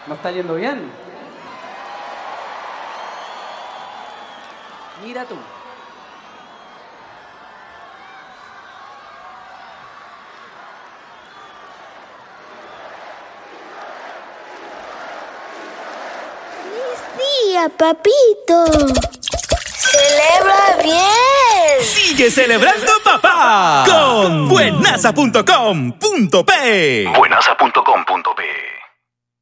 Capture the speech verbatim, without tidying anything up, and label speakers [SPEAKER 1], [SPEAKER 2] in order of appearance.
[SPEAKER 1] ¿No está yendo bien? Mira tú.
[SPEAKER 2] ¡Feliz día, papito! ¡Celebra bien!
[SPEAKER 3] ¡Sigue celebrando, papá! Con buenaza punto com punto pe.
[SPEAKER 4] buenaza punto com punto pe